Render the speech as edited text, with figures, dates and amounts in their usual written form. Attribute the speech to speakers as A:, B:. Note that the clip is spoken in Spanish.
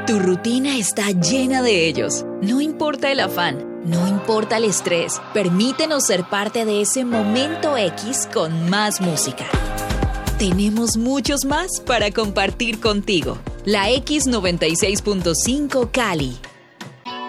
A: Tu rutina está llena de ellos. No importa el afán, no importa el estrés. Permítenos ser parte de ese momento X con más música. Tenemos muchos más para compartir contigo. La X96.5 Cali.